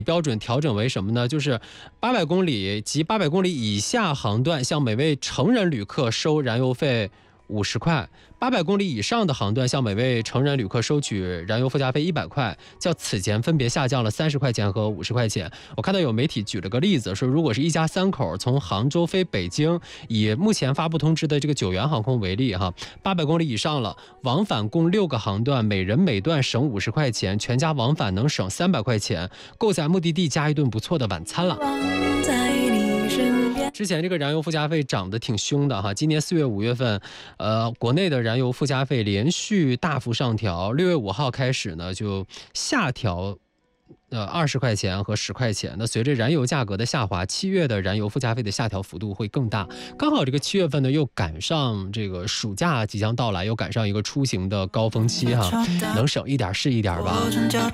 标准调整为什么呢？就是800公里及800公里以下航段，向每位成人旅客收燃油费50块；800公里以上的航段，向每位成人旅客收取燃油附加费100块，较此前分别下降了30块钱和50块钱。我看到有媒体举了个例子，说如果是一家3口从杭州飞北京，以目前发布通知的这个9元航空为例，800公里以上了，往返共6个航段，每人每段省50块钱，全家往返能省300块钱，够在目的地加一顿不错的晚餐了。之前这个燃油附加费涨得挺凶的今年4月5月份，国内的燃油附加费连续大幅上调，6月5号开始呢就下调20块钱和10块钱。那随着燃油价格的下滑，7月的燃油附加费的下调幅度会更大。刚好这个7月份呢又赶上这个暑假即将到来，又赶上一个出行的高峰期能省一点是一点吧。